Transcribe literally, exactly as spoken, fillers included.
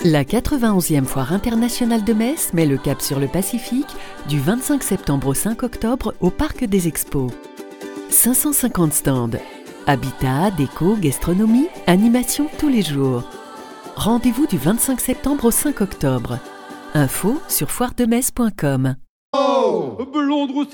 La quatre-vingt-onzième Foire internationale de Metz met le cap sur le Pacifique du vingt-cinq septembre au cinq octobre au Parc des Expos. cinq cent cinquante stands. Habitat, déco, gastronomie, animation tous les jours. Rendez-vous du vingt-cinq septembre au cinq octobre. Info sur foire de metz point com. Oh, blonde rousse